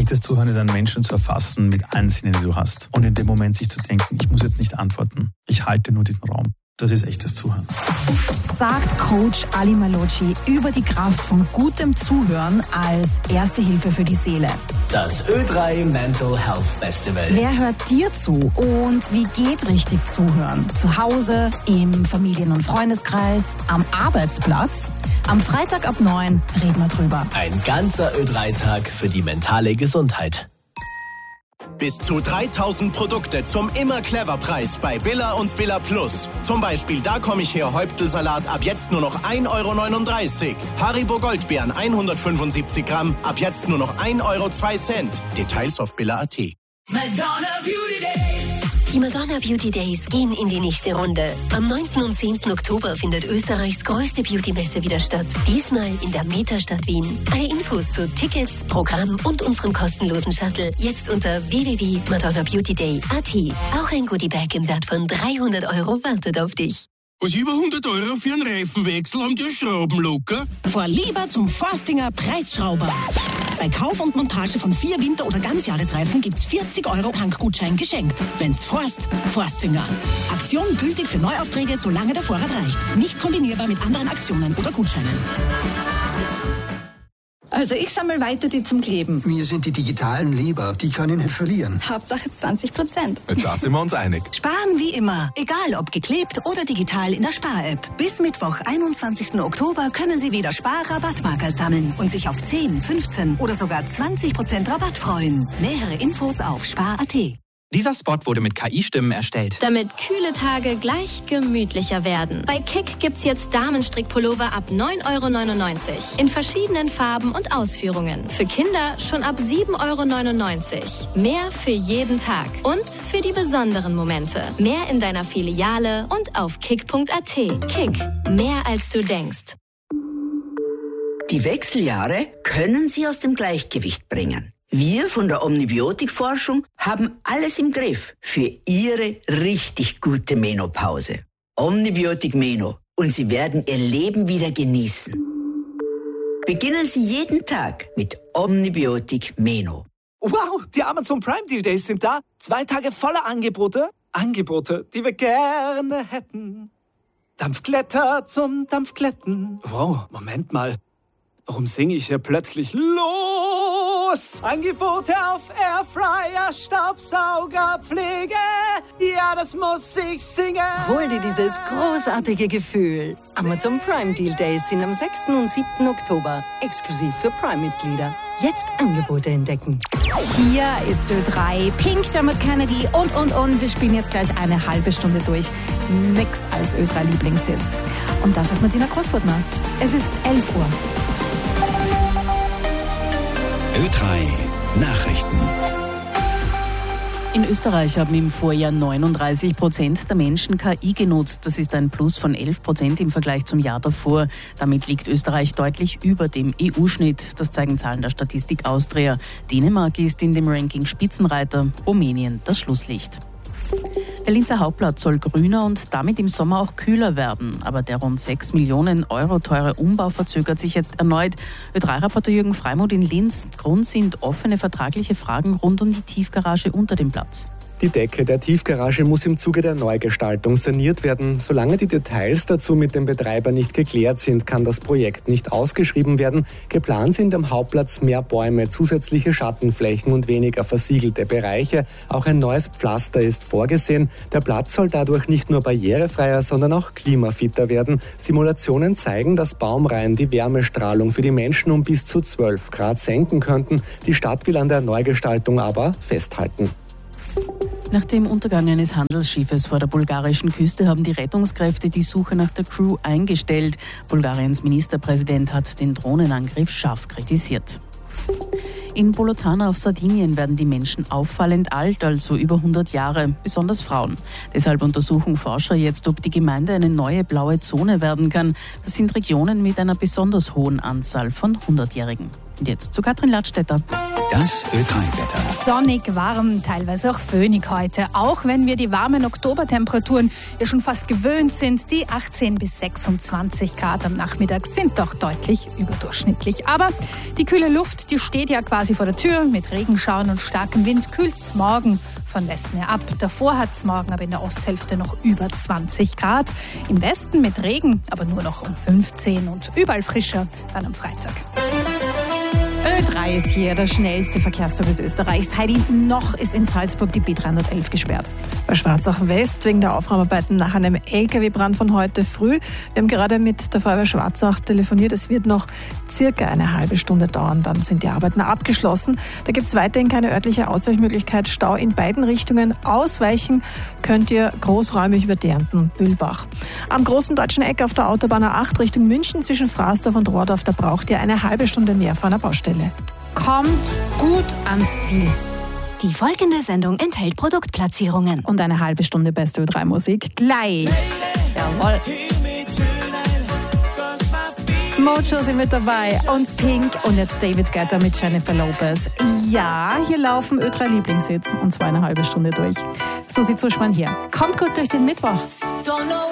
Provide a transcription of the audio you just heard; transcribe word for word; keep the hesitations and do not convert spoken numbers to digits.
Echtes Zuhören ist, einen Menschen zu erfassen mit allen Sinnen, die du hast. Und in dem Moment sich zu denken, ich muss jetzt nicht antworten. Ich halte nur diesen Raum. Das ist echtes Zuhören. Sagt Coach Ali Malocci über die Kraft von gutem Zuhören als erste Hilfe für die Seele. Das Ö drei Mental Health Festival. Wer hört dir zu und wie geht richtig Zuhören? Zu Hause, im Familien- und Freundeskreis, am Arbeitsplatz? Am Freitag ab neun reden wir drüber. Ein ganzer Ö drei Tag für die mentale Gesundheit. Bis zu dreitausend Produkte zum Immer-Clever-Preis bei Billa und Billa Plus. Zum Beispiel Da komm ich her Häuptelsalat ab jetzt nur noch ein Euro neununddreißig. Haribo Goldbeeren hundertfünfundsiebzig Gramm ab jetzt nur noch ein Euro zwei Cent. Details auf billa punkt at. Madonna Beauty Days. Die Madonna Beauty Days gehen in die nächste Runde. Am neunten und zehnten Oktober findet Österreichs größte Beauty-Messe wieder statt. Diesmal in der Metastadt Wien. Alle Infos zu Tickets, Programm und unserem kostenlosen Shuttle jetzt unter w w w punkt madonna beauty day punkt a t. Auch ein Goodiebag im Wert von dreihundert Euro wartet auf dich. Was über hundert Euro für einen Reifenwechsel haben die Schrauben locker? Fahr lieber zum Forstinger Preisschrauber. Bei Kauf und Montage von vier Winter- oder Ganzjahresreifen gibt's vierzig Euro Tankgutschein geschenkt. Wenn's forst, Forstinger. Aktion gültig für Neuaufträge, solange der Vorrat reicht. Nicht kombinierbar mit anderen Aktionen oder Gutscheinen. Also ich sammle weiter die zum Kleben. Mir sind die digitalen lieber, die kann ich nicht verlieren. Hauptsache zwanzig Prozent. Da sind wir uns einig. Sparen wie immer, egal ob geklebt oder digital in der Spar-App. Bis Mittwoch, einundzwanzigsten Oktober können Sie wieder Spar-Rabattmarker sammeln und sich auf zehn, fünfzehn oder sogar zwanzig Prozent Rabatt freuen. Nähere Infos auf spar punkt at. Dieser Spot wurde mit K I-Stimmen erstellt. Damit kühle Tage gleich gemütlicher werden. Bei Kick gibt's jetzt Damenstrickpullover ab neun Euro neunundneunzig. In verschiedenen Farben und Ausführungen. Für Kinder schon ab sieben Euro neunundneunzig. Mehr für jeden Tag. Und für die besonderen Momente. Mehr in deiner Filiale und auf kick punkt at. Kick. Mehr als du denkst. Die Wechseljahre können Sie aus dem Gleichgewicht bringen. Wir von der Omnibiotik-Forschung haben alles im Griff für Ihre richtig gute Menopause. Omnibiotik Meno. Und Sie werden Ihr Leben wieder genießen. Beginnen Sie jeden Tag mit Omnibiotik Meno. Wow, die Amazon Prime Deal Days sind da. Zwei Tage voller Angebote. Angebote, die wir gerne hätten. Dampfkletter zum Dampfkletten. Wow, Moment mal. Warum singe ich hier plötzlich los? Angebote auf Airfryer, Staubsauger, Pflege. Ja, das muss ich singen. Hol dir dieses großartige Gefühl. Amazon Prime Deal Days sind am sechsten und siebten Oktober. Exklusiv für Prime-Mitglieder. Jetzt Angebote entdecken. Hier ist Ö drei, Pink, Dermot Kennedy und, und, und. Wir spielen jetzt gleich eine halbe Stunde durch. Nix als Ö drei Lieblingshits. Und das ist Martina Großburtner. Es ist elf Uhr. Ö drei Nachrichten. In Österreich haben im Vorjahr neununddreißig Prozent der Menschen K I genutzt. Das ist ein Plus von elf Prozent im Vergleich zum Jahr davor. Damit liegt Österreich deutlich über dem E U-Schnitt. Das zeigen Zahlen der Statistik Austria. Dänemark ist in dem Ranking Spitzenreiter, Rumänien das Schlusslicht. Der Linzer Hauptplatz soll grüner und damit im Sommer auch kühler werden. Aber der rund sechs Millionen Euro teure Umbau verzögert sich jetzt erneut. Ö drei Reporter Jürgen Freimuth in Linz. Grund sind offene vertragliche Fragen rund um die Tiefgarage unter dem Platz. Die Decke der Tiefgarage muss im Zuge der Neugestaltung saniert werden. Solange die Details dazu mit dem Betreiber nicht geklärt sind, kann das Projekt nicht ausgeschrieben werden. Geplant sind am Hauptplatz mehr Bäume, zusätzliche Schattenflächen und weniger versiegelte Bereiche. Auch ein neues Pflaster ist vorgesehen. Der Platz soll dadurch nicht nur barrierefreier, sondern auch klimafitter werden. Simulationen zeigen, dass Baumreihen die Wärmestrahlung für die Menschen um bis zu zwölf Grad senken könnten. Die Stadt will an der Neugestaltung aber festhalten. Nach dem Untergang eines Handelsschiffes vor der bulgarischen Küste haben die Rettungskräfte die Suche nach der Crew eingestellt. Bulgariens Ministerpräsident hat den Drohnenangriff scharf kritisiert. In Bolotana auf Sardinien werden die Menschen auffallend alt, also über hundert Jahre, besonders Frauen. Deshalb untersuchen Forscher jetzt, ob die Gemeinde eine neue blaue Zone werden kann. Das sind Regionen mit einer besonders hohen Anzahl von hundertjährigen. Und jetzt zu Katrin Ladstätter. Das Ö drei Wetter. Sonnig, warm, teilweise auch föhnig heute. Auch wenn wir die warmen Oktobertemperaturen ja schon fast gewöhnt sind. Die achtzehn bis sechsundzwanzig Grad am Nachmittag sind doch deutlich überdurchschnittlich. Aber die kühle Luft, die steht ja quasi vor der Tür. Mit Regenschauern und starkem Wind kühlt's morgen von Westen her ab. Davor hat's morgen aber in der Osthälfte noch über zwanzig Grad. Im Westen mit Regen, aber nur noch um fünfzehn und überall frischer dann am Freitag. Ö drei ist hier der schnellste Verkehrsservice Österreichs. Heidi, noch ist in Salzburg die B dreihundertelf gesperrt. Bei Schwarzach West wegen der Aufräumarbeiten nach einem L K W-Brand von heute früh. Wir haben gerade mit der Feuerwehr Schwarzach telefoniert. Es wird noch circa eine halbe Stunde dauern, dann sind die Arbeiten abgeschlossen. Da gibt es weiterhin keine örtliche Ausweichmöglichkeit. Stau in beiden Richtungen. Ausweichen könnt ihr großräumig über Dernten und Bühlbach. Am großen deutschen Eck auf der Autobahn A acht Richtung München zwischen Frasdorf und Rohrdorf, da braucht ihr eine halbe Stunde mehr vor einer Baustelle. Kommt gut ans Ziel. Die folgende Sendung enthält Produktplatzierungen. Und eine halbe Stunde beste Ö drei Musik gleich. Jawohl. Mojo sind mit dabei und Pink und jetzt David Guetta mit Jennifer Lopez. Ja, hier laufen Ö drei Lieblingshits und zwar eine halbe Stunde durch. Susi Zuschmann hier. Kommt gut durch den Mittwoch.